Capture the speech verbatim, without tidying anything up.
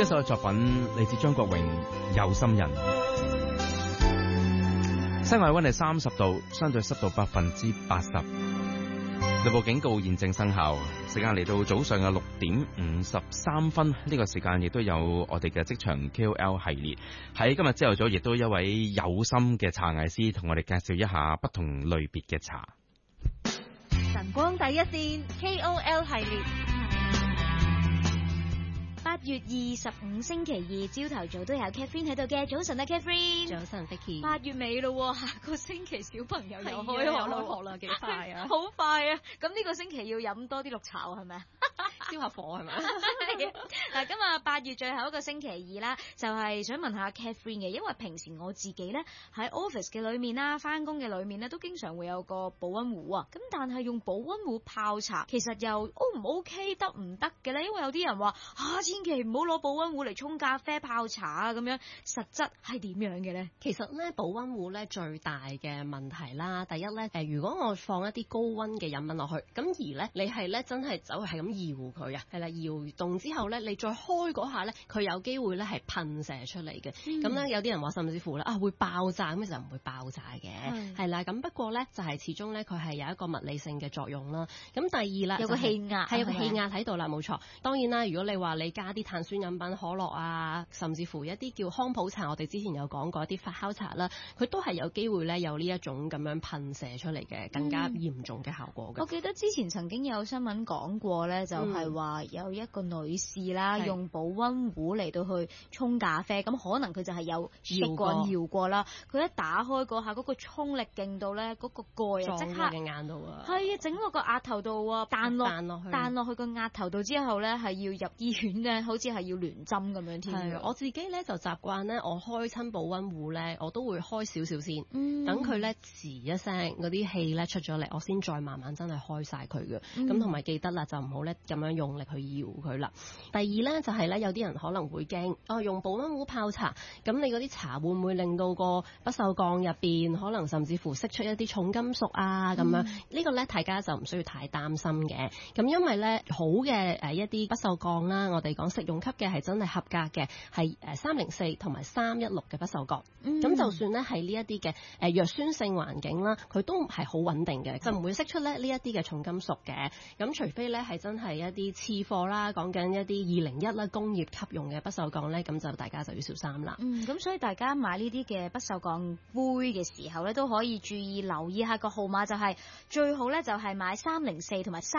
一首作品嚟自張國榮《有心人》。室外溫係三十度，相對濕度百分之八十。雷暴警告現正生效。時間嚟到早上嘅六點五十三分，呢個時間亦都有我哋嘅職場 K O L 系列。喺今日朝頭早，亦都一位有心嘅茶藝師同我哋介紹一下不同類別嘅茶。 晨光第一線 K O L 系列。八月二十五星期二朝頭早都有 Catherine 喺度嘅，早晨啊 Catherine。 早晨 Vicky。 八月尾咯，下個星期小朋友又開學開學啦，幾快啊！ 好快啊！咁呢個星期要飲多啲綠茶係咪啊？ 消下火係咪？ 嗱，今日八月最後一個星期二啦，就係、是、想問下 Catherine 嘅，因為平時我自己咧喺 office 嘅裏面啦，翻工嘅裏面咧都經常會有個保溫壺啊。咁但係用保溫壺泡茶，其實又 O 唔 OK 得唔得嘅咧？因為有啲人話啊，千祈唔好攞保溫壺嚟沖咖啡泡茶啊，咁樣實質係點樣嘅咧？ 其實咧保溫壺咧最大嘅問題啦，第一咧誒，如果我放一啲高溫嘅飲品落去，咁而咧你係咧真係走係咁搖佢啊，係啦，搖動之後咧，你再開嗰下咧，佢有機會咧係噴射出嚟嘅。咁咧、嗯、有啲人話甚至乎咧啊會爆炸，咁其實唔會爆炸嘅，係啦。咁不過咧就係、是、始終咧佢係有一個物理性嘅作用啦。咁第二啦， 有個氣壓係、就是、有個氣壓喺度啦，冇錯。當然啦，如果你話你加啲碳酸飲品、可樂啊，甚至乎一啲叫康普茶，我哋之前有講過一啲發酵茶啦，佢都係有機會咧有呢一種咁樣噴射出嚟嘅更加嚴重嘅效果嘅、嗯。 我記得之前曾經有新聞講過咧，就係、是、話有一個女士啦，嗯、用保溫壺嚟到去沖咖啡，咁可能佢就係有搖過搖過啦。佢一打開嗰下，嗰、那個衝力勁到咧，嗰、那個蓋啊即刻嘅眼度啊， 係啊，整落個額頭度啊，彈落彈落去， 彈落去個額頭度之後咧，係要入醫院嘅，好似係要聯針咁樣添。 我自己咧就習慣咧，我開親保溫壺咧，我都會開少少先， 嗯、等佢咧吱一聲嗰啲氣咧出咗嚟，我先再慢慢真係開晒佢嘅。咁同埋記得啦，就唔好咧咁樣用力去搖佢啦。第二咧就係、是、咧，有啲人可能會驚哦，用保溫壺泡茶，咁你嗰啲茶會唔會令到個不鏽鋼入邊可能甚至乎釋出一啲重金屬啊咁樣？嗯、個呢個咧大家就唔需要太擔心嘅。咁因為咧好嘅誒一啲不鏽鋼啦，我哋講食用級嘅係真係合格嘅，係誒三零四同埋三一六嘅不鏽鋼。咁、嗯、就算咧係呢一啲嘅誒弱酸性環境啦，佢都係好穩定嘅，就唔會釋出咧呢一啲嘅重金屬嘅。咁除非咧係真係一啲次貨啦，講緊一啲二零一啦工業級用嘅不鏽鋼咧，咁就大家就要小心啦。 嗯，咁所以大家買呢啲嘅不鏽鋼杯嘅時候咧，都可以注意留意下個號碼，就係、是、最好咧就係買三零四同埋三。